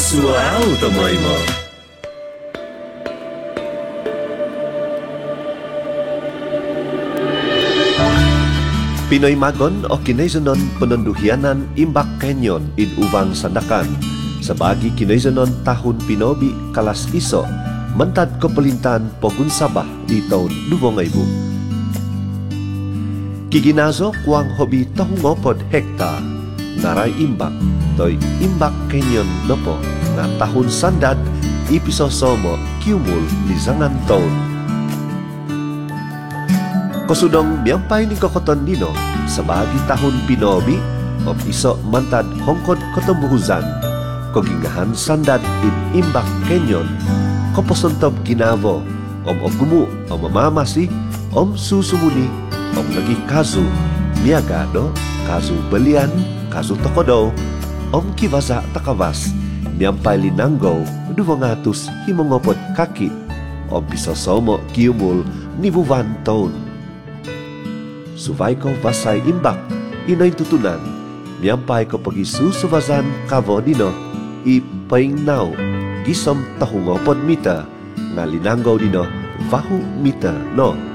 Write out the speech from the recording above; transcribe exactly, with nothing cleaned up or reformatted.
Suau tomoy mo. Pinoy Magon o kinaizanon penunduhianan Imbak Canyon in Uvang Sandakan. Sa bagi kinaizanon tahun Pinobi kalas iso, mentad ko pelintan Pogun Sabah di tahun dua ribu. Kiginazo kuang hobi tahungopod hektar, naray imbak, toy Imbak Canyon nopo, na tahun sandad ipisosomo kiumul lizangan taon. Kosudong miyampay ni kokoton dino sa bagi tahun Pinobi o iso mantad hongkod kotombuhuzan kogingahan sandad in Imbak Canyon koposontob ginavo om ogumu om mamamasi om susumuni om lagi kazu miagado kazu belian kazu tokodo om kivaza takavas miyampay linanggo duwangatus himongopod kaki om pisosomo kiumul nibuvan taon. Suvay ko vasay imbak, inoy tutunan. Miyampay ko pagi susuvazan kavo dino, ipaing now, gisom tahungopod mita, nga linanggaw dino, vahu mita no.